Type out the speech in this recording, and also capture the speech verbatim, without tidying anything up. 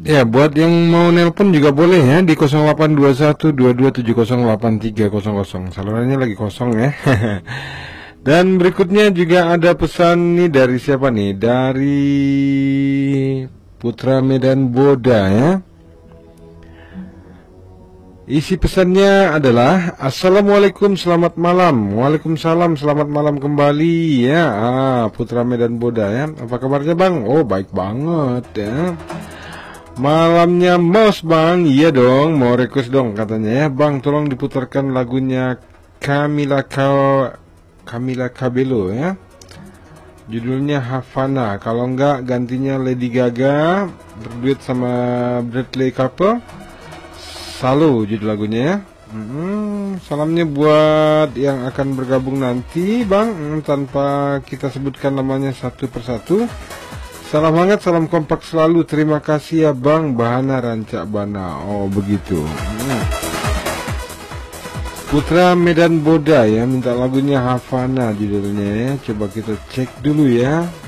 Ya, buat yang mau nelpon juga boleh ya di nol delapan dua satu dua dua tujuh nol delapan tiga nol nol. Salurannya lagi kosong ya. Dan berikutnya juga ada pesan nih dari siapa nih? Dari Putra Medan Boda ya. Isi pesannya adalah Assalamualaikum, selamat malam. Waalaikumsalam, selamat malam kembali ya. Ah, Putra Medan Boda ya. Apa kabarnya bang? Oh, baik banget ya. Malamnya Mos bang. Iya dong, mau request dong katanya ya. Bang, tolong diputarkan lagunya Camila Ka Camila Cabello ya. Judulnya Havana. Kalau enggak gantinya Lady Gaga berduet sama Bradley Cooper. Salo judul lagunya ya. Hmm, salamnya buat yang akan bergabung nanti bang, hmm, tanpa kita sebutkan namanya satu persatu. Salam hangat, salam kompak selalu. Terima kasih ya bang. Bahana Rancak Bana. Oh begitu. hmm. Putra Medan Boda ya, minta lagunya Havana judulnya ya. Coba kita cek dulu ya.